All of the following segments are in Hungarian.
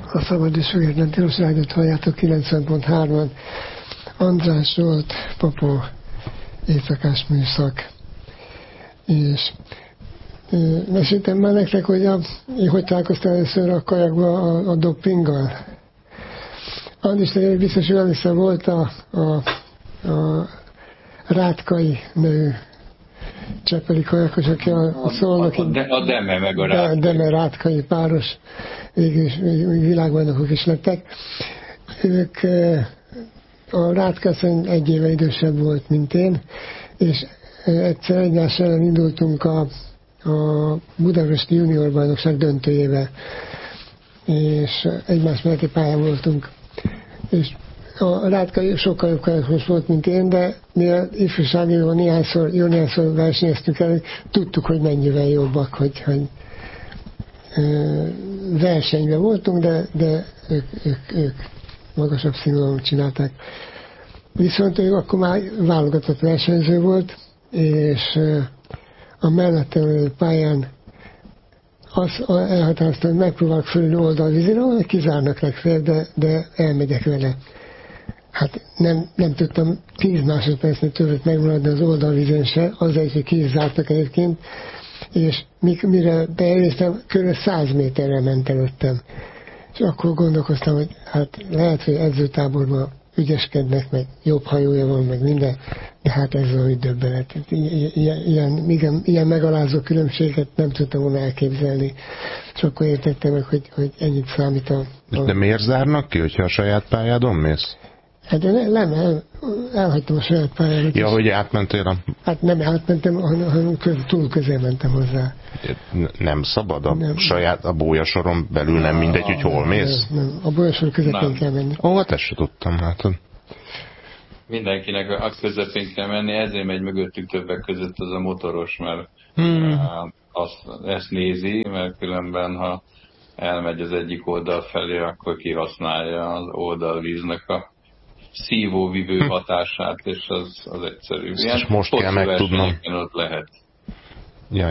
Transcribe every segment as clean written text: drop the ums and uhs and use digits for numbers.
A Szabad és Független Tilos Rádiót halljátok 90.3-an. András Zsolt, Popó, éjszakás műszak. És meséltem már nektek, hogy hogy találkoztam először a kajakba a dopinggal. Andis, biztos, hogy először volt a Rátkai nevű cseppeli kajakos, aki a Szolnoki... A Deme meg a Rátkai. Deme Rátkai páros, végül világbajnokok is lettek. Ők, a Rátka egy éve idősebb volt, mint én, és egyszer egymás ellen indultunk a Budapesti Junior bajnokság döntőjébe, és egymás melletti pályán voltunk. És a Rátka sokkal jobb kajakos volt, mint én, de mi az ifjúságban néhányszor versenyeztünk el, tudtuk, hogy mennyivel jobbak, hogy versenyben voltunk, de ők magasabb színvonalon csinálták. Viszont ő akkor már válogatott versenyző volt, és a mellettem pályán elhatározta, hogy megpróbálok fölülni oldalvízire, ahol kizárnak legfeljebb, de elmegyek vele. Hát nem tudtam 10 másodpercnél többet megmaradni az oldalvízen se, azért, hogy kizártak egyébként, és mire beérkeztem, kb. 100 méterre ment előttem. És akkor gondolkoztam, hogy hát lehet, hogy edzőtáborban ügyeskednek, meg jobb hajója van, meg minden, de hát ez valami döbbenet. Ilyen megalázó különbséget nem tudtam volna elképzelni. És akkor értettem meg, hogy ennyit számít a... De miért zárnak ki, hogyha a saját pályádon mész? Hát de elhagytam a saját pályámat. Ja, hogy átmentél a... Hát nem átmentem, hanem túl közel mentem hozzá. Nem szabad a bólyasoron belül, nem mindegy, hogy hol mész? Nem, a bólyasor közepén kell menni. Hát ezt se tudtam, hát. Mindenkinek a közepén kell menni, ezért megy mögöttük többek között az a motoros, mert ezt nézi, mert különben, ha elmegy az egyik oldal felé, akkor kihasználja az oldalvíznek a szívóvivő hatását, és az egyszerű. És most kell megtudnom. Ott lehet. Ja.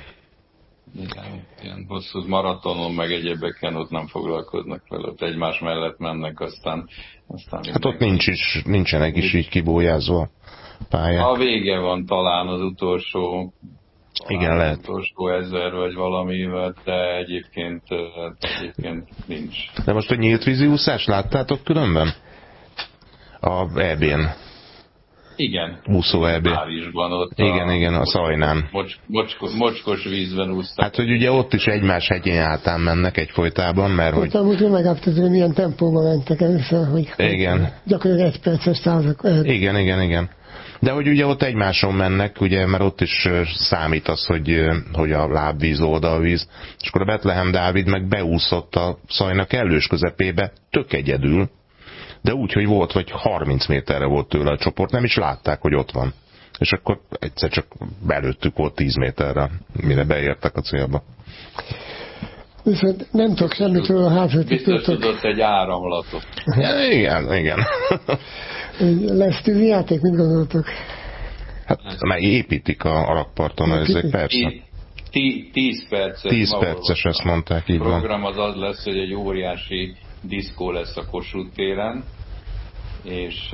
Ilyen hosszú maratonon, meg egyébeken ott nem foglalkoznak vele, ott egymás mellett mennek, aztán hát ott nincsenek is így kibólyázva pályák. A vége van talán az utolsó, igen, lehet. utolsó 1000 vagy valamivel, de egyébként nincs. De most a nyílt vízi úszást láttátok különben? A EB-n. Igen. Úszó EB. Párizsban ott. Igen, a Szajnán. Mocskos vízben úsztak. Hát, hogy ugye ott is egymás hegyén hátán mennek egyfolytában, mert hogy... Ott amúgy megállapítani, hogy milyen tempóban mentek először, hogy igen. Gyakorlatilag 1 perces százak. Igen. De hogy ugye ott egymáson mennek, ugye, mert ott is számít az, hogy a lábvíz, oldalvíz, és akkor a Betlehem Dávid meg beúszott a Szajna kellős közepébe, tök egyedül, de úgy, hogy volt, vagy 30 méterre volt tőle a csoport, nem is látták, hogy ott van. És akkor egyszer csak belőttük volt 10 méterre, mire beértek a célba. Viszont nem tudok semmit róla a hátratot. Biztos tudott egy áramlatot. Igen. Lesz tűzijáték, mit gondoltok? Hát megépítik a rakparton, ezek persze. 10 perces. 10 perces, ezt mondták, így van. A program az lesz, hogy egy óriási diszkó lesz a Kossuth téren, és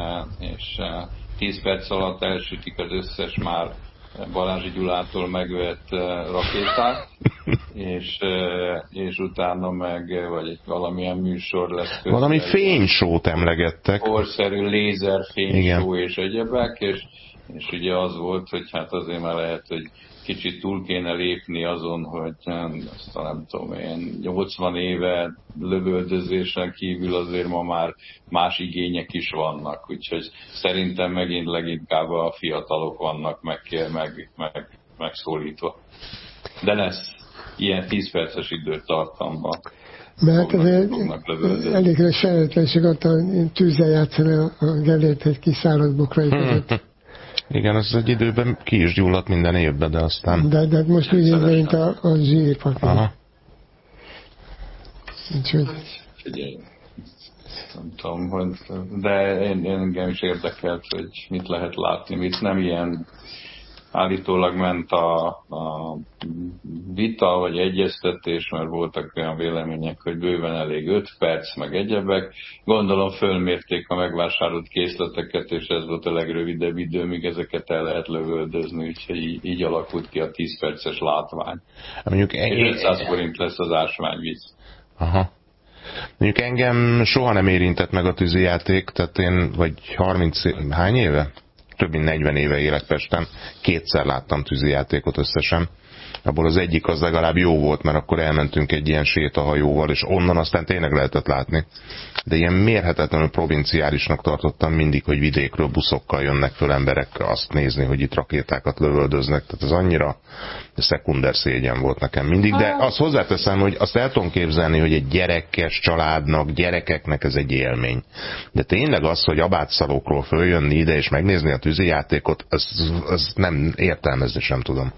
10 perc alatt elsütik az összes már Balázsi Gyulától megvett rakétát, és utána meg, vagy valamilyen műsor lesz. Valami fénysót emlegettek. Korszerű lézerfénysó és egyebek, és ugye az volt, hogy hát azért már lehet, hogy kicsit túl kéne lépni azon, hogy aztán nem tudom én, 80 éve lövöldözésen kívül azért ma már más igények is vannak, úgyhogy szerintem megint leginkább a fiatalok vannak megszólítva. De lesz ilyen 10 perces időtartamban. Mert azért elég nagy felelőtlenség adta tűzzel játszani a Gellért egy kis száraz bokrai között. Igen, ez egy időben ki is gyulladt minden évben, de aztán... De most úgy érve, mint a zsírpapír. Aha. Úgyhogy... Figyelj, nem tudom, de engem is érdekelt, hogy mit lehet látni, mit nem ilyen állítólag ment a vita vagy egyeztetés, mert voltak olyan vélemények, hogy bőven elég 5 perc, meg egyebek. Gondolom fölmérték a megvásárolt készleteket, és ez volt a legrövidebb idő, míg ezeket el lehet lövöldözni, úgyhogy így alakult ki a 10 perces látvány. Mondjuk és 500 forint lesz az ásványvíz. Aha. Mondjuk engem soha nem érintett meg a tűzijáték, tehát én vagy 30 hány éve? Több mint 40 éve élek Pesten, 2-szer láttam tűzijátékot összesen. Abból az egyik az legalább jó volt, mert akkor elmentünk egy ilyen sétahajóval, és onnan aztán tényleg lehetett látni. De ilyen mérhetetlenül provinciálisnak tartottam mindig, hogy vidékről buszokkal jönnek föl emberek azt nézni, hogy itt rakétákat lövöldöznek. Tehát ez annyira szekunder szégyen volt nekem mindig. De azt hozzáteszem, hogy azt el tudom képzelni, hogy egy gyerekes családnak, gyerekeknek ez egy élmény. De tényleg az, hogy abátszalókról följönni ide és megnézni a tűzijátékot, az nem értelmezni sem tudom.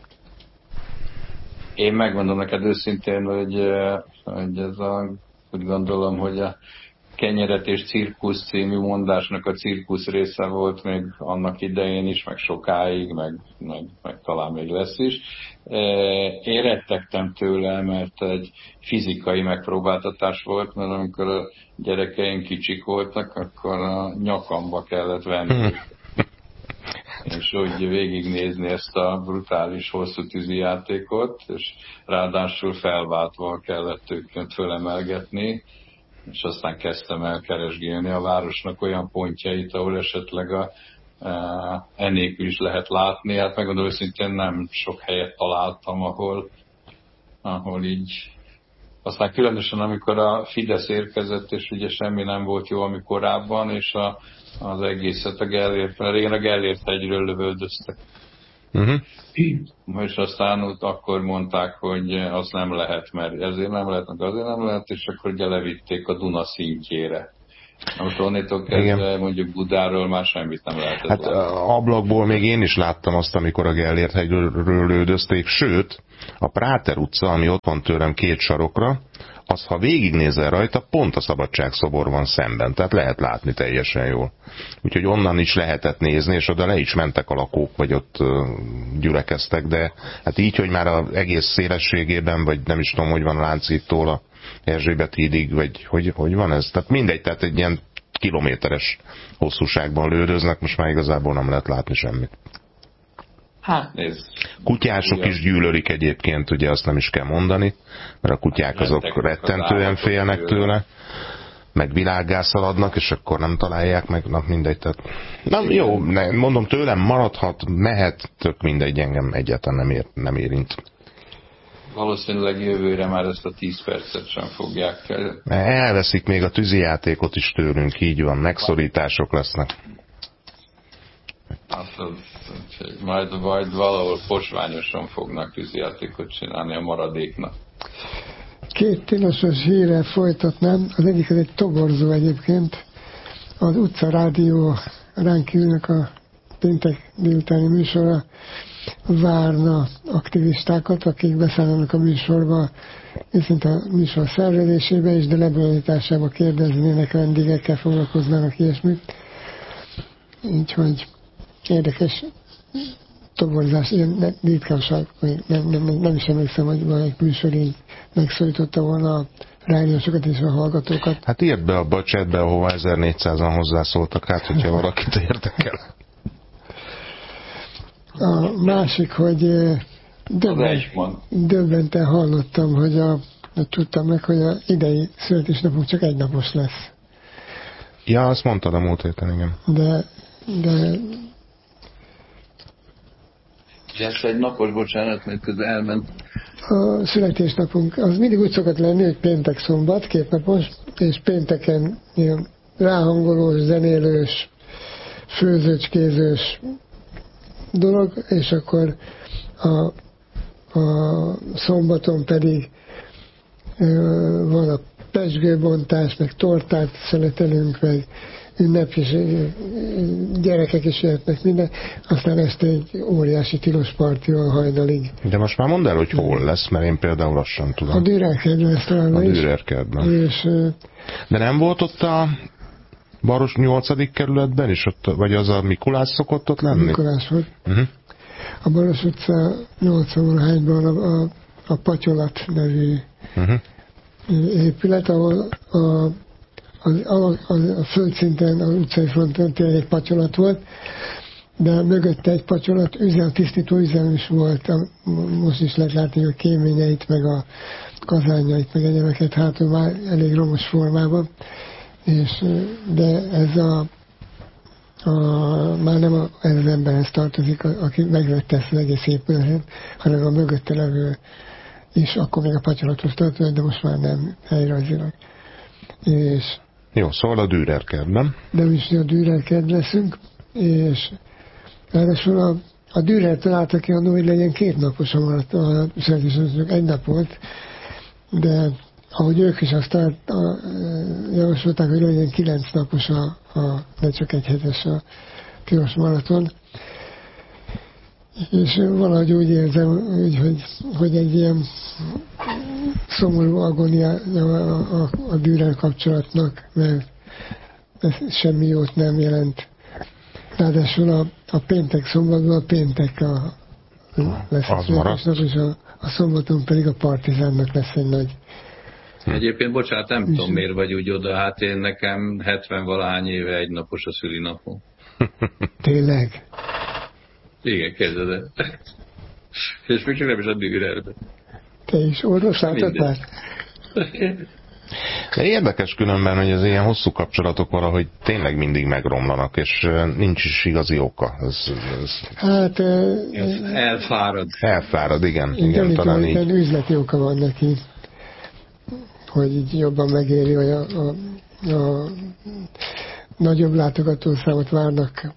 Én megmondom neked őszintén, hogy ez úgy gondolom, hogy a Kenyeret és cirkusz című mondásnak a cirkusz része volt még annak idején is, meg sokáig, meg talán még lesz is. Én rettegtem tőle, mert egy fizikai megpróbáltatás volt, mert amikor a gyerekeim kicsik voltak, akkor a nyakamba kellett venni. És úgy végignézni ezt a brutális hosszú tűzijátékot, és ráadásul felváltva kellett őket fölemelgetni, és aztán kezdtem el keresgélni a városnak olyan pontjait, ahol esetleg enélkül is lehet látni. Hát megmondom őszintén nem sok helyet találtam, ahol így. Aztán különösen amikor a Fidesz érkezett, és ugye semmi nem volt jó, ami korábban, és az egészet a Gellért, mert régen a Gellért hegyről lövöldöztek. És aztán akkor mondták, hogy az nem lehet, mert ezért nem lehet, meg azért nem lehet, és akkor ugye levitték a Duna szintjére. Most onnétól kezdve mondjuk Budáról már semmit nem lehetett látni. Ablakból még én is láttam azt, amikor a Gellért hegyről lődözték, sőt, a Práter utca, ami ott van tőlem 2 sarokra, az, ha végignézel rajta, pont a szabadságszobor van szemben, tehát lehet látni teljesen jól. Úgyhogy onnan is lehetett nézni, és oda le is mentek a lakók, vagy ott gyülekeztek, de hát így, hogy már az egész szélességében, vagy nem is tudom, hogy van Lánchídtól a Erzsébet hídig, vagy hogy van ez? Tehát mindegy, tehát egy ilyen kilométeres hosszúságban lődöznek, most már igazából nem lehet látni semmit. Hát nézd. Kutyások is gyűlölik egyébként, ugye azt nem is kell mondani, mert a kutyák azok rettentően félnek tőle, meg világgá szaladnak, és akkor nem találják meg, mindegy. Tehát, nem, jó, mondom, tőlem maradhat, mehet, tök mindegy, engem egyáltalán nem érint. Valószínűleg jövőre már ezt a 10 percet sem fogják el. Elveszik még a tűzijátékot is tőlünk, így van, megszorítások lesznek. Majd valahol posványosan fognak tűzijátékot csinálni a maradéknak. 2 tilosos hírrel folytatnám, az egyik az egy toborzó egyébként. Az Utca Rádió Ránkívülnek a péntek délutáni műsorra várna aktivistákat, akik beszállnak a műsorba, viszont a műsor szervezésébe is, de lebonyolításába kérdeznének, vendégekkel foglalkoznának ilyesmit. Úgyhogy érdekes toborzás, ilyen ritkánság, nem is emlékszem, hogy valamelyik műsor így megszólította volna a rádiósokat és a hallgatókat. Hát írd be abba a chatbe, ahova 1400-an hozzászóltak, hát hogyha valakit érdekel. A másik, hogy döbbenten hallottam, hogy tudtam meg, hogy az idei születésnapunk csak 1 napos lesz. Ja, azt mondtad a múlt héten, igen. De lesz egy napos, bocsánat, mert közben elment. A születésnapunk az mindig úgy szokott lenni, hogy péntek, szombat, 2 napos, és pénteken ilyen ráhangolós, zenélős, főzőcskézős dolog, és akkor a szombaton pedig van a pezsgőbontás, meg tortát szeletelünk, meg ünnep, és gyerekek is jöhetnek minden, aztán este egy óriási tilos parti van hajnalig. De most már mondd el, hogy hol lesz, mert én például azt sem tudom. A Dürerkertben lesz talán. A Dürerkertben. De nem volt ott a Baros 8. kerületben is, ott, vagy az a Mikulás szokott ott lenni? Mikulás volt. a Baros utca 80-hányban a Patyolat nevű épület, ahol a földszinten, az utcai fronton tényleg egy patyolat volt, de mögötte egy patyolat tisztító üzem is volt. Most is lehet látni a kéményeit, meg a kazányait, meg egyebeket, hátul már elég romos formában. De ez már nem ez az emberhez tartozik, aki megvette ezt az egész épületet, hanem a mögötte levő, és akkor még a patyolatos tartozott, de most már nem helyrajzilag. Jó, szóval a Dürer kertben. De is a Dürer kert leszünk, és ráadásul a Dürertől álltak ki annól, hogy legyen 2 napos a szerződésünk, 1 nap volt, de ahogy ők is azt javasolták, hogy legyen 9 napos ne csak 1 hetes a piros maraton. És valahogy úgy érzem, hogy egy ilyen szomorú agónia a Dürer kapcsolatnak, mert ez semmi jót nem jelent. Ráadásul a péntek szombatban a péntek lesz a születésnap, és a szombaton pedig a Partizánnak lesz egy nagy. Egyébként, bocsánat, nem tudom miért vagy úgy oda, hát én nekem 70-valahány éve 1 napos a szülinapom. Tényleg? Igen, kezded el. És még csak nem is a Dürerbe. Te is orvoslátod már? De érdekes különben, hogy az ilyen hosszú kapcsolatok valahogy tényleg mindig megromlanak, és nincs is igazi oka. Hát... elfárad. Elfárad, igen talán így. Üzleti oka van neki, hogy így jobban megéri, hogy a nagyobb látogatószámot várnak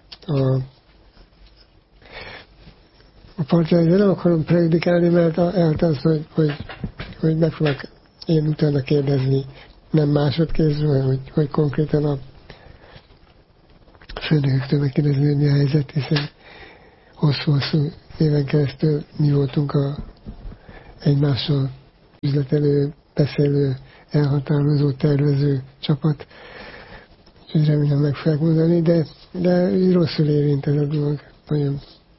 a partján, de nem akarom predikálni, mert az, hogy megpróbálok én utána kérdezni, nem másodkézről, hogy konkrétan a főnököktől megkérdezni, hogy mi a helyzet, hiszen hosszú-hosszú éven keresztül mi voltunk egymással üzletelő, beszélő, elhatározó, tervező csapat, és remélem meg fogják mondani, de rosszul érint ez a dolog. Nagyon.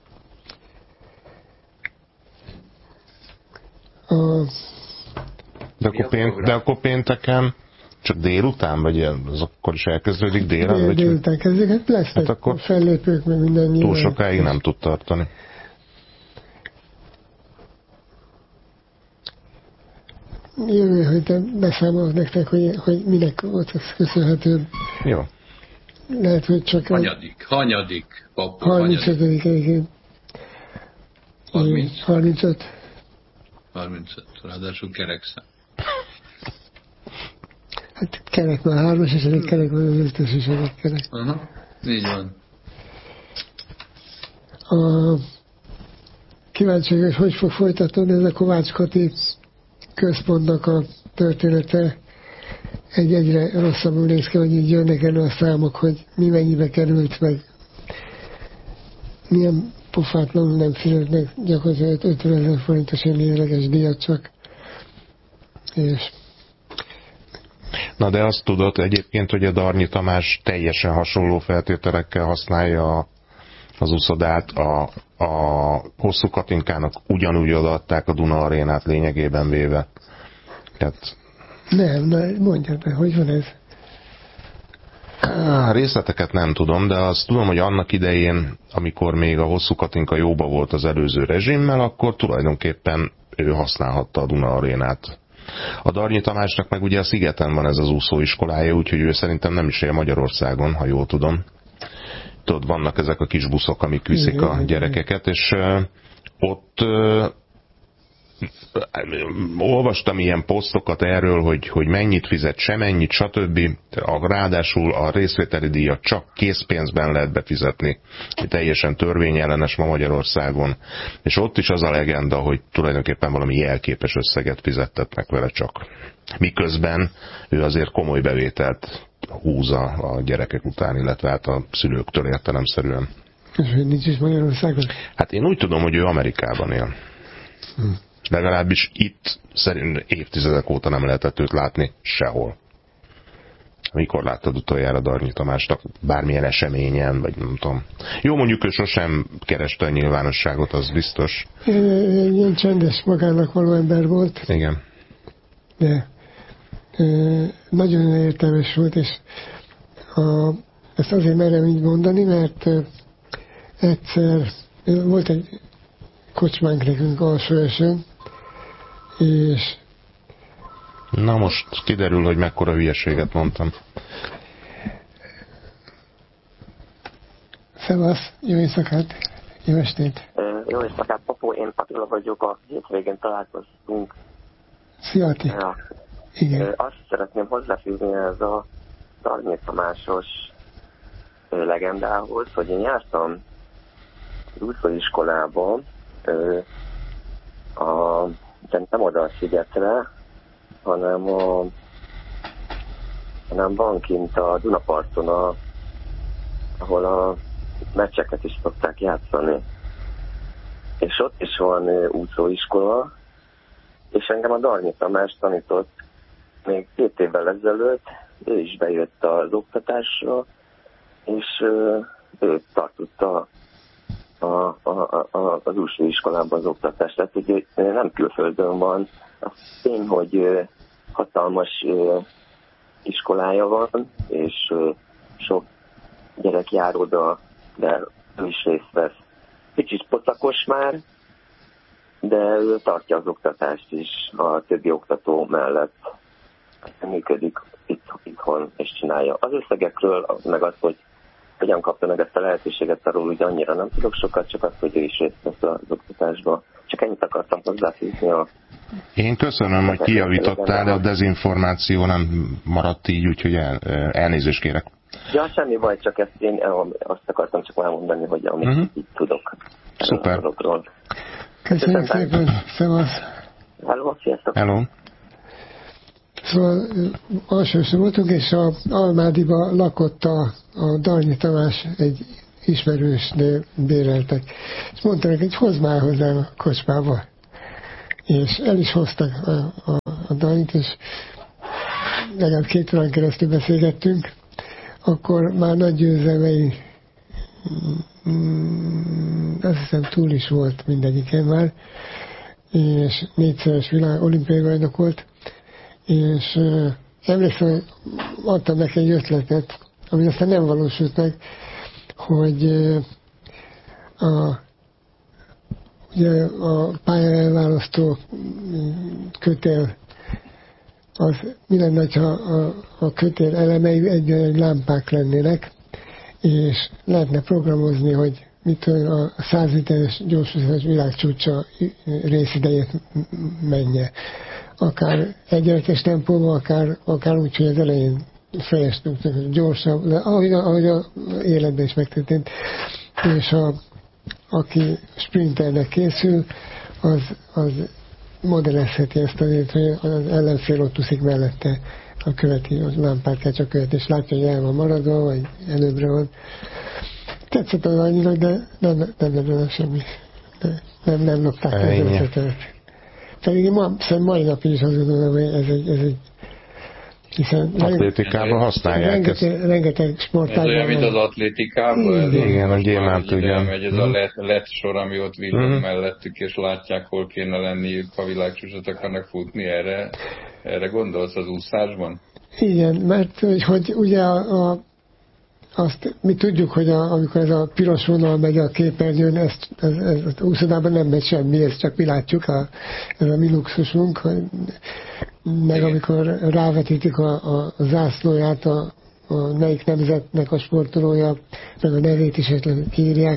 De akkor pénteken csak délután, vagy az akkor is elkezdődik délen? Délután kezdődik, hát lesznek akkor fellépők, meg minden nyilván. Túl sokáig nem tud tartani. Jövő héten beszámolok nektek, hogy minek volt köszönhető. Jó. Lehet, hogy csak... Hanyadik, papu, 35. egyébként. 35. 35, ráadásul kerekszám. Hát kerek már 3-as, és egy kerek van, az összes is egy kerek. Aha, így van. Kíváncsi, hogy fog folytatódni ez a Kovács Kati központnak a története. Egyre rosszabbul néz ki, hogy így jönnek elő a számok, hogy mi mennyibe került, meg milyen pofátlanul nem fizetnek gyakorlatilag 50 000 forintos egy évleges díjat csak. És... Na de azt tudod egyébként, hogy a Darnyi Tamás teljesen hasonló feltételekkel használja az uszodát, a Hosszú Katinkának ugyanúgy odaadták a Duna Arénát lényegében véve. Tehát... Nem, mondjad be, hogy van ez? Részleteket nem tudom, de azt tudom, hogy annak idején, amikor még a Hosszú Katinka jóba volt az előző rezsimmel, akkor tulajdonképpen ő használhatta a Duna Arénát. A Darnyi Tamásnak meg ugye a Szigeten van ez az úszóiskolája, úgyhogy ő szerintem nem is él Magyarországon, ha jól tudom. Tudod, vannak ezek a kis buszok, amik viszik a gyerekeket, és ott olvastam ilyen posztokat erről, hogy mennyit fizet, semennyit, stb. Ráadásul a részvételi díjat csak készpénzben lehet befizetni, teljesen törvényellenes ma Magyarországon. És ott is az a legenda, hogy tulajdonképpen valami jelképes összeget fizettetnek vele csak. Miközben ő azért komoly bevételt húz a gyerekek után, illetve hát a szülőktől értelemszerűen. És hogy nincs is Magyarországon? Hát én úgy tudom, hogy ő Amerikában él. Legalábbis itt szerint évtizedek óta nem lehetett őt látni sehol. Mikor láttad utoljára Darnyi Tamást bármilyen eseményen, vagy nem tudom. Jó, mondjuk ő sosem kereste a nyilvánosságot, az biztos. Ilyen csendes, magának való ember volt. Igen. De nagyon értelmes volt, és ezt azért merem így mondani, mert egyszer volt egy kocsmánk nekünk Alsóesőn, és na most kiderül, hogy mekkora hülyeséget mondtam. Szevasz, jó éjszakát, jó estét. Jó éjszakát, Papó, én Attila vagyok, a hétvégén találkoztunk. Szia, Ati. Ja. Igen. Azt szeretném hozzáfűzni ez a Darnyi Tamásos legendához, hogy én jártam úszóiskolában, de nem oda a szigetre, hanem van kint a Dunaparton, ahol a meccseket is szokták játszani. És ott is van úszóiskola, és engem a Darnyi Tamás tanított még 2 évvel ezelőtt, ő is bejött az oktatásra, és ő tartotta az úszóiskolában az oktatást. Tehát ugye nem külföldön van. A tény, hogy hatalmas iskolája van, és sok gyerek jár oda, de ő is részt vesz. Kicsit pocakos már, de ő tartja az oktatást is a többi oktató mellett. Működik itthon, és csinálja. Az összegekről, meg az, hogy hogyan kapta meg ezt a lehetőséget, arról ugye annyira nem tudok sokat, csak azt, hogy ő is részt vesz az oktatásba. Csak ennyit akartam hozzáfűzni a... Én köszönöm, hogy kijavítottál, de a dezinformáció nem maradt így, úgyhogy elnézést kérek. Ja, semmi baj, csak ezt én azt akartam csak elmondani, hogy amit így tudok. Szuper. Köszönjük szépen, szevasz. Hello, sziasztok. Hello. Szóval Alsósön voltunk, és a Almádiba lakott a Darnyi Tamás egy ismerős, de béreltek. És mondta neki, hogy hozd már hozzám a kocsmába. És el is hoztak a Darnyit, és legalább 2 órán keresztül beszélgettünk. Akkor már nagy győzelmei, azt hiszem túl is volt mindegyiken már, és 4-szeres olimpiai bajnok volt, és emlékszem, hogy adtam neki egy ötletet, ami aztán nem valósult meg, hogy ugye a pálya elválasztó kötél, az mi lenne, ha a kötél elemei egy lámpák lennének, és lehetne programozni, hogy a 100 méteres gyorsúszás világcsúcsa részidejét menje. Akár egyenletes tempóban, akár úgy, hogy az elején fejeztünk gyorsabb, de ahogy a életben is megtörtént. És aki sprinternek készül, az modellezheti ezt azért, hogy az ellenfél ott úszik mellette, a követi, a lámpát csak követi, és látja, hogy el van maradva, vagy előbbre van. Tetszett az annyira, de nem lett semmi. Nem lopták az ötletet. Pedig mai napig is azt gondolom, hogy ez egy hiszen atlétikában használják ezt. Rengeteg sportágban. Ez olyan, mint az atlétikában. Igen, a gyémánt, ugye. Megy ez a lett sor, ami ott villog mellettük, és látják, hol kéne lenniük, ha világcsúcsot akarnak futni. Erre gondolsz az úszásban? Igen, mert hogy ugye azt mi tudjuk, hogy amikor ez a piros vonal megy a képernyőn, ez a úszodában nem megy semmi, ezt csak mi látjuk, ez a mi luxusunk, meg igen. Amikor rávetítik a zászlóját a melyik nemzetnek a sportolója, meg a nevét is kiírják,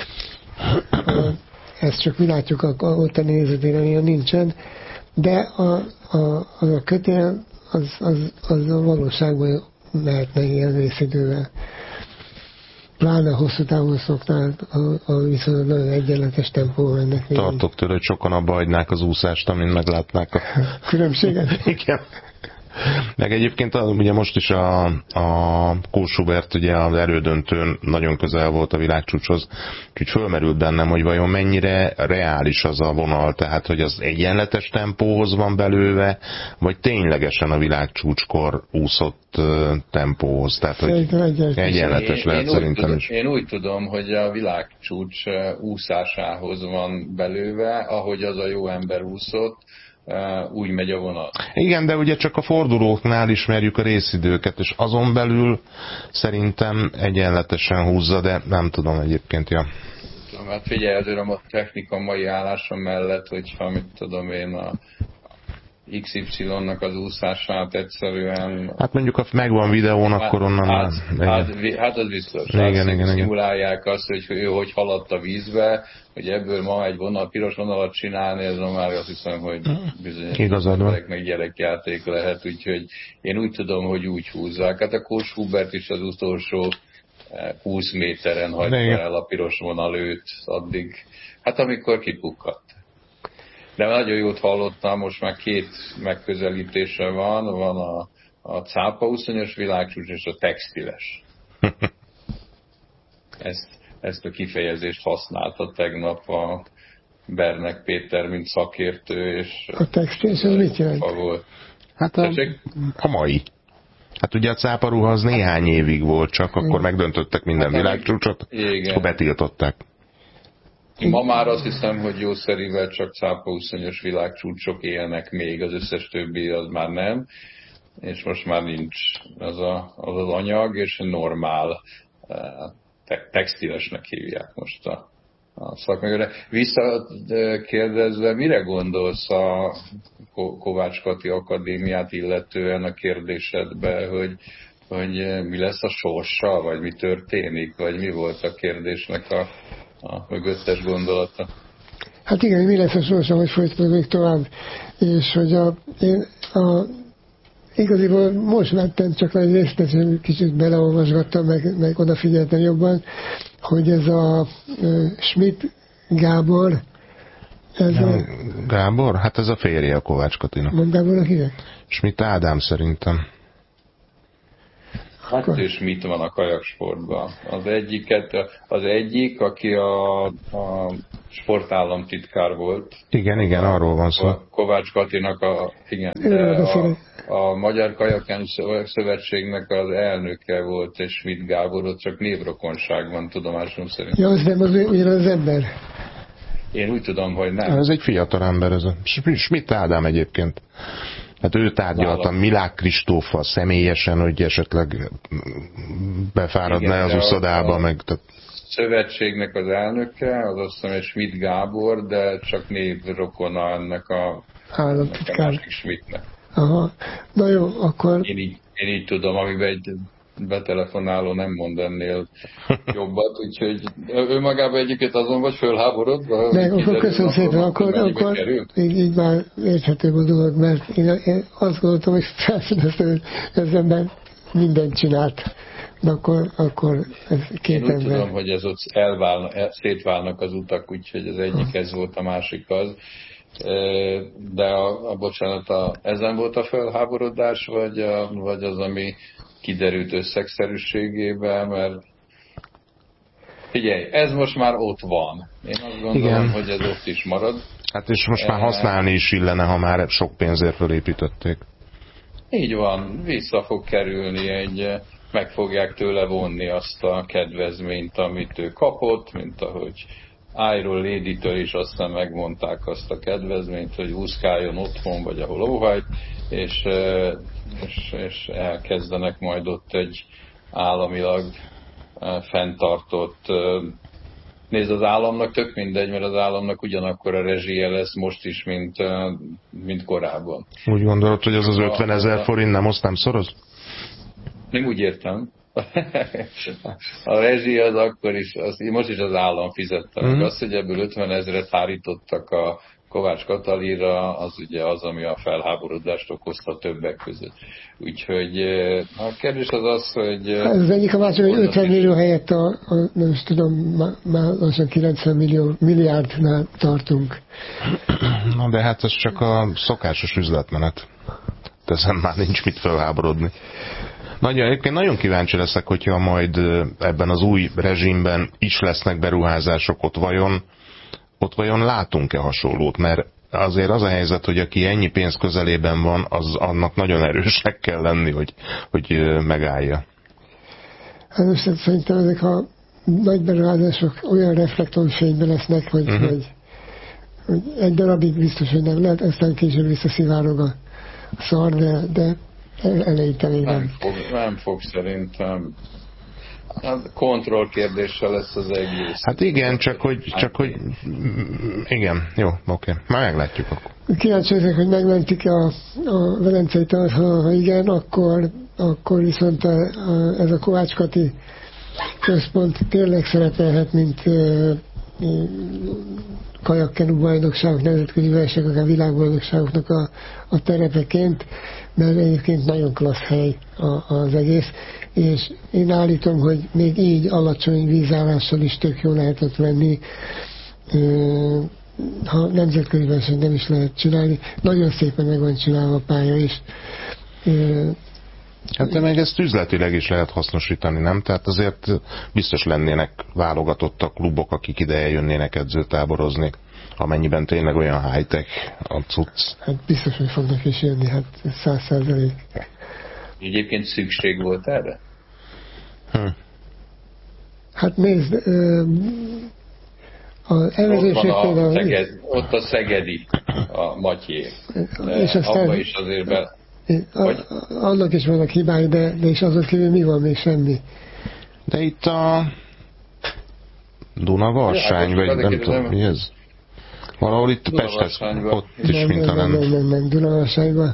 ezt csak mi látjuk ott a nézőtéren, ilyen nincsen, de az a kötél, az a valóságban lehetne ilyen részidővel. Pláne hosszú távon szoknál, viszont nagyon egyenletes tempóval mennek. Tartok tőle, hogy sokan abba hagynák az úszást, amin meglátnák a különbséget. Igen. Meg egyébként ugye most is a Kósubert ugye az elődöntőn nagyon közel volt a világcsúcshoz, úgyhogy fölmerült bennem, hogy vajon mennyire reális az a vonal, tehát hogy az egyenletes tempóhoz van belőve, vagy ténylegesen a világcsúcskor úszott tempóhoz, tehát hogy egyenletes lehet szerintem is. Én úgy tudom, hogy a világcsúcs úszásához van belőve, ahogy az a jó ember úszott, úgy megy a vonat. Igen, de ugye csak a fordulóknál ismerjük a részidőket, és azon belül szerintem egyenletesen húzza, de nem tudom egyébként, ja. Hát figyelj, azért a technika mai állása mellett, hogyha mit tudom én a XY-nak az úszását egyszerűen... Hát mondjuk, ha megvan videón, akkor onnan... Hát az biztos. Igen. Szimulálják azt, hogy ő hogy haladt a vízbe, hogy ebből ma egy piros vonalat csinálni, ez már azt hiszem, hogy bizonyos embereknek gyerekjáték lehet, úgyhogy én úgy tudom, hogy úgy húzzák. Hát a Kóshubert is az utolsó 20 méteren hagyta el a piros vonal őt addig, hát amikor kipukkadt. De nagyon jót hallottam, most már 2 megközelítése van a cápa úszonyos világcsúcs és a textiles. Ezt a kifejezést használta tegnap a Bernek Péter, mint szakértő. És a textiles az mit jelent? Hát a mai. Hát ugye a cáparuha az néhány évig volt csak, akkor megdöntöttek minden világcsúcsot, akkor betiltották. Ma már azt hiszem, hogy jószerivel csak cápaúszonyos világcsúcsok élnek még, az összes többi az már nem, és most már nincs az anyag, és normál textilesnek hívják most a szakmegőre. Visszakérdezve, mire gondolsz a Kovács Kati Akadémiát illetően a kérdésedbe, hogy mi lesz a sorsa, vagy mi történik, vagy mi volt a kérdésnek a mögöttes gondolata? Hát igen, mi lesz a sorsa, hogy folytatódik még tovább, és hogy igaziból most vettem csak egy részt, és kicsit beleolvasgattam, meg odafigyeltem jobban, hogy ez a Schmidt Gábor, Gábor? Hát ez a férje a Kovács Katinak. Mond Gábornak hívják? Schmidt Ádám szerintem. Hát és mit van a kajaksportban? Az egyik, aki a sportállamtitkár volt. Igen, arról van szó. Kovács Katinak a Magyar Kajakán Szövetségnek az elnöke volt, és Schmidt Gábor, ott csak névrokonság van, tudomásom szerint. Ja, az nem az ember. Én úgy tudom, hogy nem. Ez egy fiatal ember, ez a Schmidt Ádám egyébként. Hát ő tárgyalta Milák Kristóffal személyesen, hogy esetleg befáradna az uszodába, meg... Szövetségnek az elnöke, az azt hiszem, hogy Schmidt Gábor, de csak névrokona ennek a másik Schmidtnek. Aha, na jó, akkor... Én így tudom, amiben egy betelefonáló nem mond ennél jobbat, úgyhogy ő magában egyébként azon vagy fölháborodva? Meg, akkor köszönöm szépen, akkor így már érthetőbb a dolog, mert én azt gondoltam, hogy felfedeztem, hogy ez ember mindent csinált. De akkor ez két ember. Én úgy tudom, hogy ez ott szétválnak az utak, úgyhogy az egyik ez volt, a másik az. De bocsánat, ezen volt a felháborodás, vagy az, ami kiderült összegszerűségében, mert figyelj, ez most már ott van. Én azt gondolom, hogy ez ott is marad. Hát és most már használni is illene, ha már sok pénzért fölépítették. Így van, vissza fog kerülni meg fogják tőle vonni azt a kedvezményt, amit ő kapott, mint ahogy Iron Lady-től is aztán megmondták azt a kedvezményt, hogy úszkáljon otthon, vagy ahol óhajt, és elkezdenek majd ott egy államilag fenntartott... Nézd, az államnak tök mindegy, mert az államnak ugyanakkor a rezsie lesz most is, mint korábban. Úgy gondolod, hogy az 50 000 forint nem szoroz? Nem úgy értem. A rezsi az akkor is, most is az állam fizette meg. Azt, hogy ebből 50 000-et hárítottak a Kovács Katalira, az ugye az, ami a felháborodást okozta többek között. Úgyhogy a kérdés az, hogy... Az egyik a másik, hogy 50 millió helyett nem is tudom, már lassan 90 milliárdnál tartunk. Na de hát ez csak a szokásos üzletmenet. tehát ezen már nincs mit felháborodni. Egyébként nagyon kíváncsi leszek, hogyha majd ebben az új rezsimben is lesznek beruházások, ott vajon látunk-e hasonlót, mert azért az a helyzet, hogy aki ennyi pénz közelében van, az annak nagyon erősnek kell lenni, hogy megállja. Hát most szerintem ezek a nagy beruházások olyan reflektorfényben lesznek, hogy egy darabig biztos, hogy nem lehet, aztán később visszaszivárog a szar, de eleinte még nem fog szerintem. Hát kontroll kérdéssel lesz az egész. Hát igen, csak hogy igen, jó, oké. Már meglátjuk akkor. Kíváncsi ezek, hogy megmentik a Velencei Tavat, ha igen, akkor viszont ez a Kovács Kati központ tényleg szerepelhet, mint kajakkenu bajnokságok, nemzetközi versenyek, akár világbajnokságoknak a terepeként, mert egyébként nagyon klassz hely az egész, és én állítom, hogy még így alacsony vízállással is tök jó lehetett venni, ha nemzetközi verseny nem is lehet csinálni. Nagyon szépen meg van csinálva a pálya is. Hát de meg ezt üzletileg is lehet hasznosítani, nem? Tehát azért biztos lennének válogatottak klubok, akik ide eljönnének edzőtáborozni, amennyiben tényleg olyan high-tech a cucc. Hát biztos, hogy fognak is jönni, hát 100%. Egyébként szükség volt erre? Hát nézd, az előzőség például... Ott a szegedi, a Matyé. És abban is azért annak is vannak hibái, de és azon kívül mi van? Még semmi. De itt a Dunavarsány, vagy nem tudom, mi ez? Valahol itt Pesthez, ott is, mint a nem. Nem, Dunavarságban.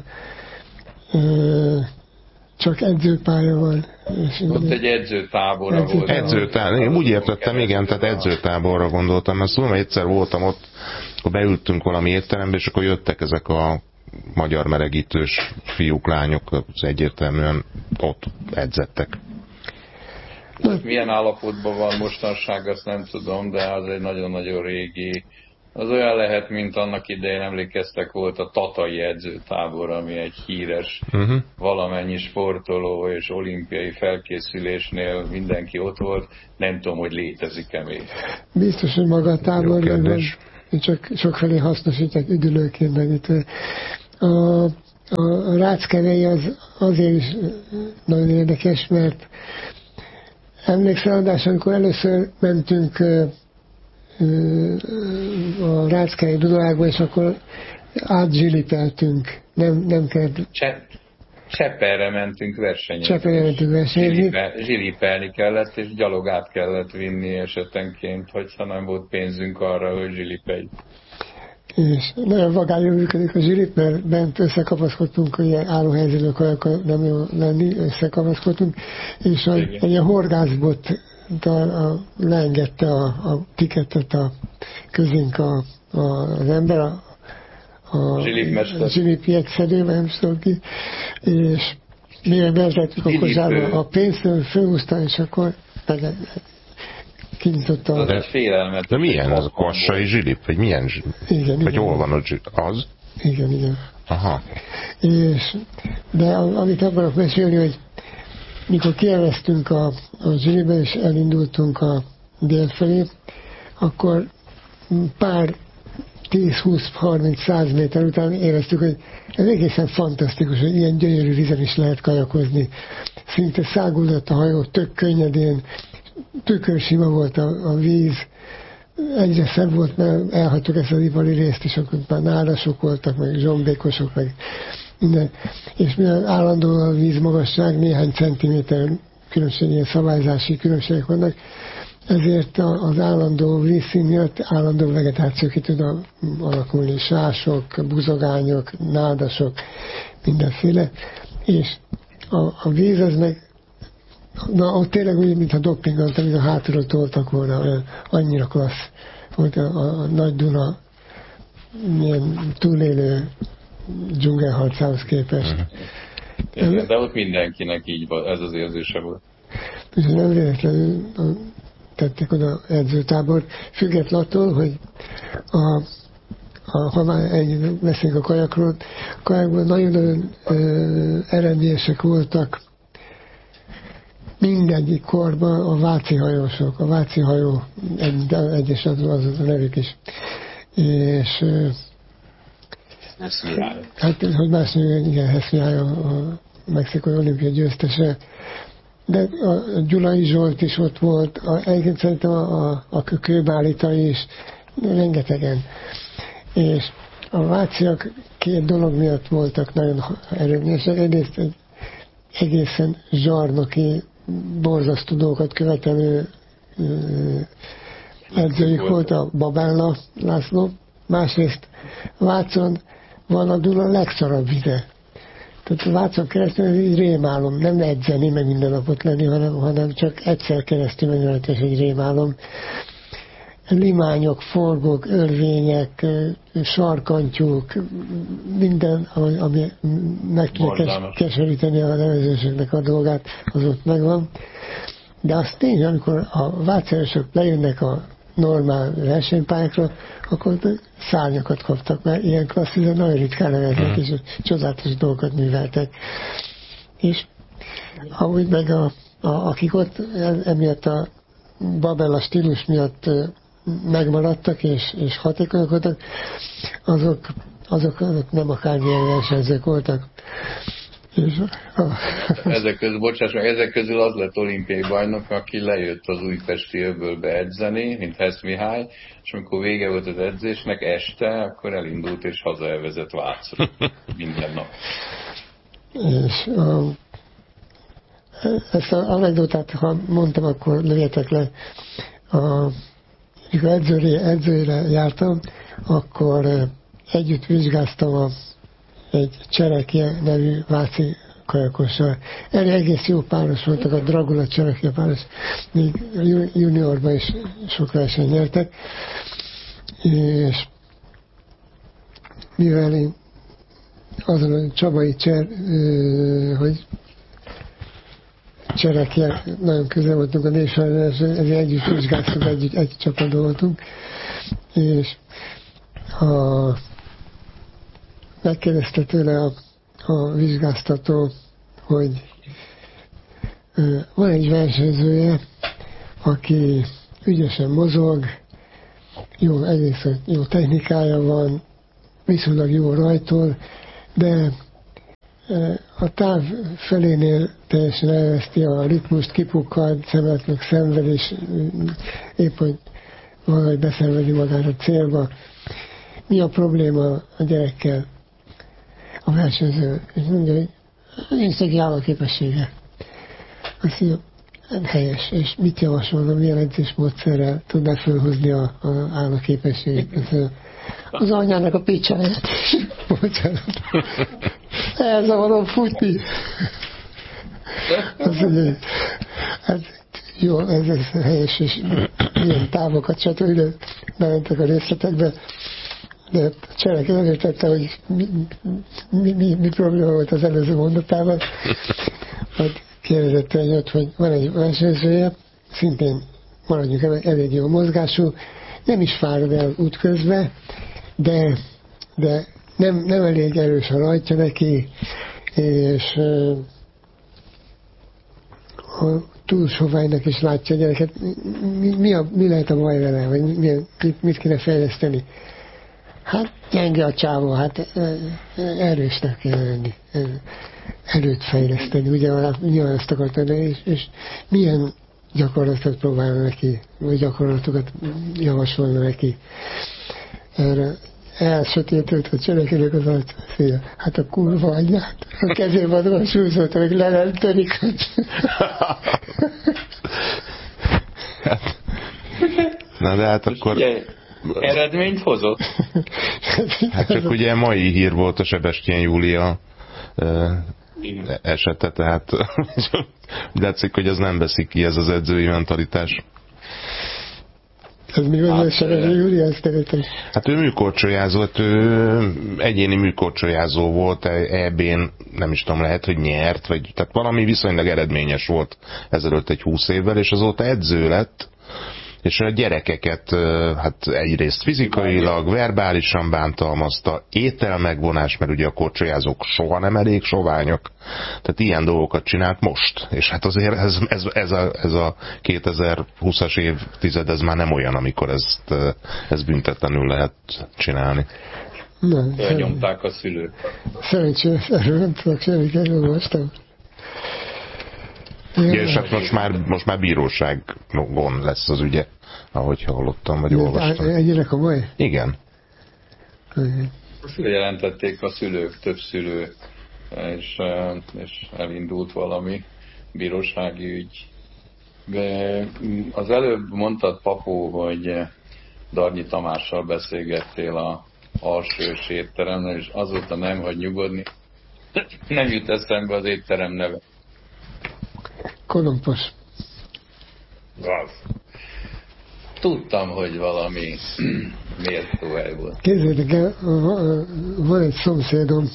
Csak edzőpálya van. Ott egy edzőtáborra volt. Én úgy értettem, igen, tehát edzőtáborra gondoltam, mert szóval egyszer voltam ott, akkor beültünk valami étterembe, és akkor jöttek ezek a magyar melegítős fiúk, lányok, az egyértelműen ott edzettek. Milyen állapotban van mostanság, azt nem tudom, de az egy nagyon-nagyon régi. Az olyan lehet, mint annak idején emlékeztek, volt a tatai edzőtábor, ami egy híres valamennyi sportoló és olimpiai felkészülésnél mindenki ott volt. Nem tudom, hogy létezik-e még. Biztos, hogy maga a tábor van, csak sokfelé hasznosítják üdülőként. Meg itt. A Ráckevei az azért is nagyon érdekes, mert emlékszel, András, amikor először mentünk a Ráckevei Dunaágba, és akkor átzsilipeltünk. Nem kellett... Csepperre mentünk versenyezni. Zsilipelni kellett, és gyalog át kellett vinni esetenként, hogyha nem volt pénzünk arra, hogy zsilipeljük. És nagyon vagányul működik a zsilip, mert bent összekapaszkodtunk, hogy ilyen állóhelyzetben kajakkal nem jó lenni, összekapaszkodtunk, és egy ilyen horgászbot leengedte a tiketet a közénk az ember, a zsilip jegyszedőbe, nem szól ki, és mire bevetettük a kozsába a pénzt, fölhúzta, és akkor kinyitotta. Az egy félelmet. De milyen az a kassai zsilip? Vagy milyen zsilip? Igen. Vagy hol van a zsilip? Az? Igen. Aha. De amit akarok mesélni, hogy mikor kielveztünk a zsilipbe, és elindultunk a dél felé, akkor pár 10-20-30-100 méter után éreztük, hogy ez egészen fantasztikus, hogy ilyen gyönyörű vizen is lehet kajakozni. Szinte száguldott a hajó, tök könnyedén, tükörsima volt a víz, egyre szebb volt, mert elhagytuk ezt az ipari részt, és akkor már nádasok voltak, meg zsombékosok, meg minden. És mivel állandó a vízmagasság, néhány centiméter különbség, ilyen szabályzási különbségek vannak, ezért az állandó vízszín miatt állandó vegetáció ki tud alakulni, sások, buzogányok, nádasok, mindenféle, és a víz az meg, ott tényleg úgy, mintha dopingoltak, mint a hátulról toltak volna, annyira klassz volt a Nagy Duna milyen túlélő dzsungelharcához képest. De ott mindenkinek így van, ez az érzése volt. Úgyhogy nem véletlenül tették oda edzőtábort, függetlenül attól, hogy ha már ennyi beszélünk a kajakból nagyon-nagyon eredményesek voltak mindegyik korban a váci hajósok, a váci hajó, egyes az a nevük is. És hát, hogy más mondjuk, igen, Heszmiály a mexikai olimpia győztese, de a Gyulai Zsolt is ott volt, egyébként szerintem a Kőbálita is, rengetegen. És a váciak két dolog miatt voltak nagyon erőnyesek. Egyrészt egy egészen zsarnoki, borzasztó dolgokat követelő edzőjük volt a Babálla László. Másrészt Vácon van a Duna legszarabb vize. Tehát Vácon keresztül ez egy rémálom, nem edzeni, meg minden napot lenni, hanem csak egyszer keresztül menni rajta, és egy rémálom. Limányok, forgók, örvények, sarkantyúk, minden, ami meg tudja keseríteni a nevezőségnek a dolgát, az ott megvan. De az tény, amikor a vácárosok lejönnek a normál versenypályákra, akkor szárnyakat kaptak, mert ilyen klasszizán nagyon ritkán neveznek, és csodálatos dolgokat műveltek. És ahogy meg akik ott emiatt a Babella stílus miatt megmaradtak és hatékonyak voltak, azok nem akármilyen versenyzők voltak. Ezek közül az lett olimpiai bajnok, aki lejött az újpesti öbölbe edzeni, mint Hesz Mihály, és amikor vége volt az edzésnek este, akkor elindult és hazaelvezett Vácra minden nap. És ezt az anekdotát, ha mondtam, akkor lövjetek le. Mikor edzőre jártam, akkor együtt vizsgáztam egy Cserekje nevű váci kajakossal. Egész jó páros voltak, a Dragula Cserekje páros, még juniorban is sok versenyt nyertek, és mivel én azon a Csabai hogy Cserekje, nagyon közel voltunk a népsajnálás, ezért együtt vizsgáztunk, egy csapatban voltunk, és megkérdezte tőle a vizsgáztató, hogy van egy versenyzője, aki ügyesen mozog, egész jó technikája van, viszonylag jó rajtol, de a táv felénél teljesen elveszti a ritmust, kipukkad, szemetleg szenved, és épp, hogy valahogy beszenvedi magára a célba. Mi a probléma a gyerekkel? A versenyző, és mondja, hogy nincs neki állóképessége. Azt mondja, nem helyes, és mit javasolna, milyen edzésmódszerrel tudná felhozni az állóképességét. Az anyjának a picsáját. Bocsánat. Elzavarom futni. Azt mondja, hát jó, ez helyes, és ilyen távokat, stb. Bementek a részletekbe. De Cserek nem értette, hogy mi probléma volt az előző mondatában. Majd kérdezett egyet, hogy van egy versenyzője, szintén maradjunk elég jó mozgású, nem is fárad el útközben, de nem elég erős a rajtja neki, és a túlsoványnak is látja a gyereket. Mi lehet a baj vele, vagy mit kéne fejleszteni? Hát gyenge a csávó, hát erősnek kell lenni, erőt fejleszteni, ugye ezt akartam, és milyen gyakorlatot próbálna neki, vagy gyakorlatokat javasolna neki. Erre elsötétült a Cserekének az arcfél. Hát a kurva anyját, a kezében adom a súlyzolta, meg le nem törik. Na de hát akkor... Eredményt hozott? Hát csak ugye mai hír volt a Sebestyén Júlia esete, tehát látszik, hogy az nem veszik ki, ez az edzői mentalitás. Ez mi van, Sebestyén Júlia, ezt tegetem? Hát ő műkorcsolyázott, ő egyéni műkorcsolyázó volt, EB-n nem is tudom, lehet, hogy nyert, vagy, tehát valami viszonylag eredményes volt ezelőtt egy 20 évvel, és azóta edző lett, és a gyerekeket hát egyrészt fizikailag, verbálisan bántalmazta, ételmegvonás, mert ugye a korcsolyázók soha nem elég soványak, tehát ilyen dolgokat csinált most. És hát azért ez a 2020-as évtized, ez már nem olyan, amikor ezt büntetlenül lehet csinálni. Nyomták a szülők. Szerencsére, erről nem tudok semmit, elolvastam. És hát most már bíróságon lesz az ügye, ahogy hallottam, vagy olvastam. Ennyire komoly? Igen. Most jelentették a szülők, több szülő, és elindult valami bírósági ügy. De az előbb mondtad, Papó, hogy Darnyi Tamással beszélgettél a alsős étteremnél, és azóta nem hagy nyugodni. Nem jut eszembe az étterem neve. Kolompos. Az. Tudtam, hogy valami méltó el volt. Képzeljétek el, van egy szomszédom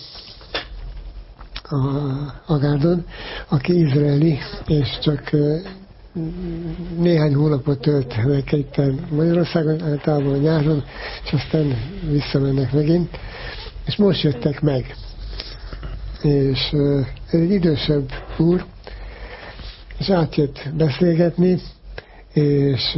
a Gárdon, aki izraeli, és csak néhány hónapot töltenek itt Magyarországon, általában nyáron, és aztán visszamennek megint, és most jöttek meg. És ez egy idősebb úr, és átjött beszélgetni, és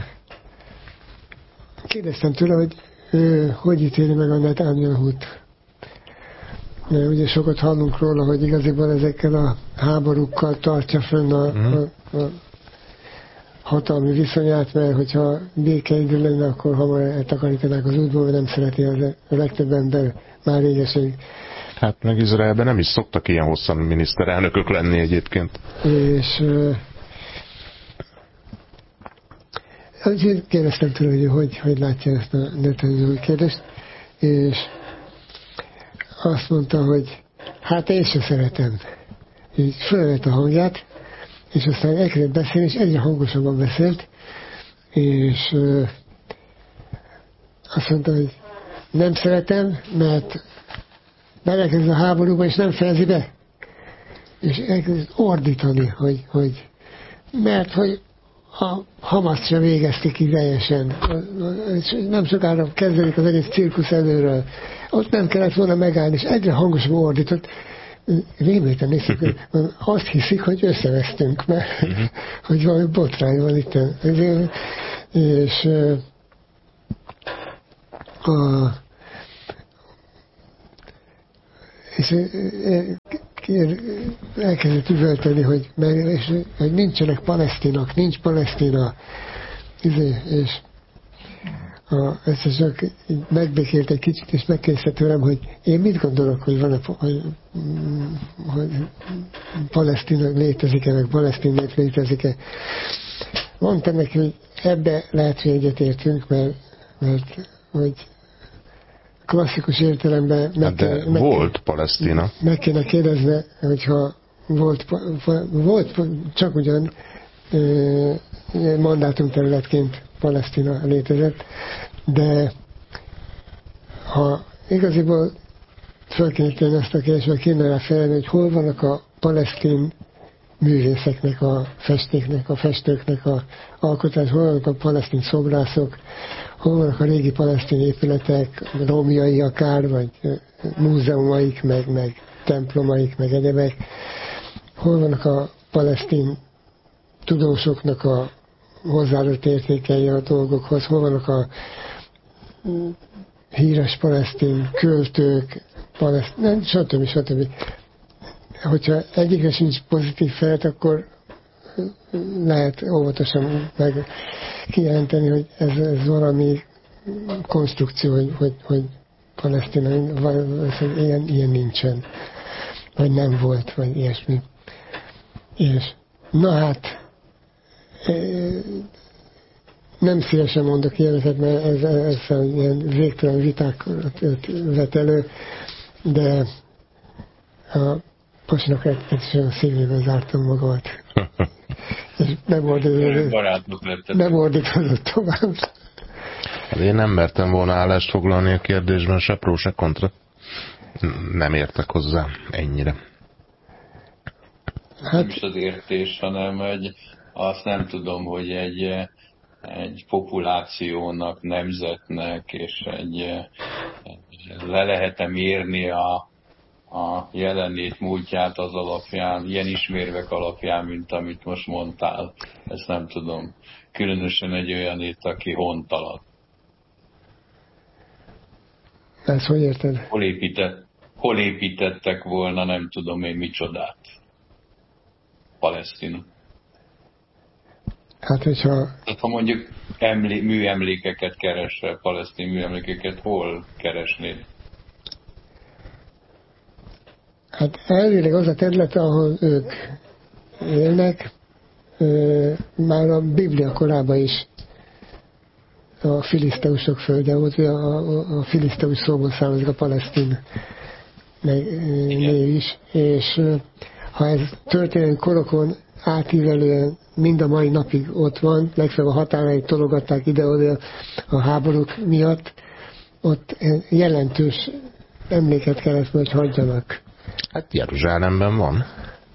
kérdeztem tőle, hogy hogy ítéli meg a Netanyahu-t. Ugye sokat hallunk róla, hogy igaziból ezekkel a háborúkkal tartja fönn a hatalmi viszonyát, mert hogyha békeidő lenne, akkor hamar eltakarítanák az útból, mert nem szereti a legtöbb ember már régeség. Hát meg Izraelben nem is szoktak ilyen hosszan miniszterelnökök lenni egyébként. És kérdeztem tőle, hogy látja ezt a Netanyahu kérdést, és azt mondta, hogy hát én sem szeretem. Így fölvett a hangját, és aztán elkezdett beszélni, és egyre hangosabban beszélt, és azt mondta, hogy nem szeretem, mert belekezd a háborúba, és nem fejezi be. És elkezdett ordítani, hogy mert hogy a Hamaszt sem végezték ki teljesen. És nem sokára kezdődik az egész cirkusz előről. Ott nem kellett volna megállni, és egyre hangosabban ordított. Rémülten néztük, hogy azt hiszik, hogy összevesztünk, mert hogy valami botrány van itt. És elkezdett üvölteni, hogy nincsenek palesztinak, nincs Palesztina. És egyszer csak megbékélt egy kicsit, és megkérdezte tőlem, hogy én mit gondolok, hogy van hogy Palesztina létezik-e, meg Palesztin nép létezik-e. Mondtam neki, hogy ebbe lehet, hogy egyetértünk, mert hogy klasszikus értelemben volt Palesztina. Meg kéne kérdezni, hogyha volt csak ugyan mandátumterületként Palesztina létezett, de ha igaziból föl kéne tenni azt a kérdést, vagy kéne rá felelni, hogy hol vannak a palesztin művészeknek, a festéknek, a festőknek a alkotás, hol vannak a palesztin szobrászok, hol vannak a régi palesztin épületek, rómiai akár, vagy múzeumaik, meg templomaik, meg egyebek, hol vannak a palesztin tudósoknak a hozzáadott értékei a dolgokhoz, hol vannak a híres palesztin költők, stb. Hogyha egyikre sincs pozitív felet, akkor lehet óvatosan meg kijelenteni, hogy ez valami konstrukció, hogy Palesztina, ilyen nincsen, vagy nem volt, vagy ilyesmi. És na hát, nem szívesen mondok ilyeneket, mert ez ilyen végtelen vitákat vet elő, de a Pasinak egyszerűen a szívéből zártam magamat. És nem ordíthatott tovább. Hát én nem mertem volna állást foglalni a kérdésben, se pró, se kontra. Nem értek hozzá ennyire. Hát, nem is az értés, hanem hogy azt nem tudom, hogy egy populációnak, nemzetnek, és le lehet-e mérni a jelenlét múltját az alapján, ilyen ismérvek alapján, mint amit most mondtál. Ezt nem tudom. Különösen egy olyanét, aki hontalan. Ezt hogy érted? Hol építettek volna, nem tudom én micsodát. Palesztina. Hát, hogyha... Tehát, ha mondjuk műemlékeket keresel, palesztin műemlékeket, hol keresnéd? Hát elvileg az a terület, ahol ők élnek, már a Biblia korában is a filiszteusok földje volt, a filiszteus szóból származik a palesztin név is, és ha ez történelmi korokon átívelően mind a mai napig ott van, legfeljebb a határait tologatták ide-oda a háborúk miatt, ott jelentős emléket kellett, hogy hagyjanak. Hát Jeruzsálemben van.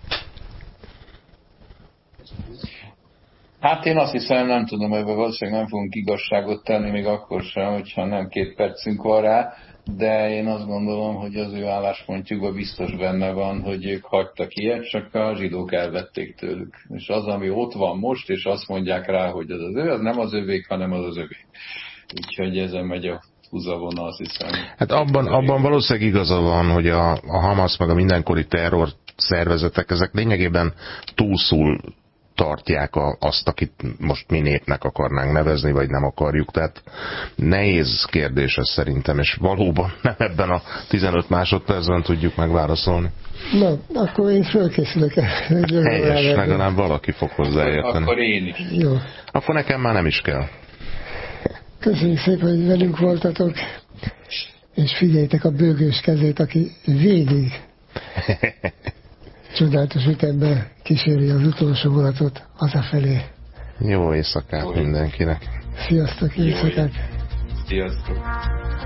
Hát én azt hiszem, nem tudom, ebben valószínűleg nem fogunk igazságot tenni, még akkor sem, hogyha nem 2 percünk van rá, de én azt gondolom, hogy az ő álláspontjukban biztos benne van, hogy ők hagytak ilyet, csak a zsidók elvették tőlük. És az, ami ott van most, és azt mondják rá, hogy az ő, az nem az övék, hanem az övék. Úgyhogy ezen megy a húzavona, azt hiszem. Hát abban valószínűleg igaza van, hogy a Hamas meg a mindenkori terror szervezetek, ezek lényegében túlszul tartják azt, akit most mi népnek akarnánk nevezni, vagy nem akarjuk. Tehát nehéz kérdés ez szerintem, és valóban nem ebben a 15 másodpercben tudjuk megválaszolni. Na, akkor én fölkészülök. Helyes, legalább valaki fog hozzáérteni. Akkor én is. Jó. Akkor nekem már nem is kell. Köszönjük szépen, hogy velünk voltatok, és figyeljétek a bőgős kezét, aki végig csodálatos ütemben kíséri az utolsó vonatot hazafelé. Jó éjszakát mindenkinek. Sziasztok, jó éjszakát! Sziasztok!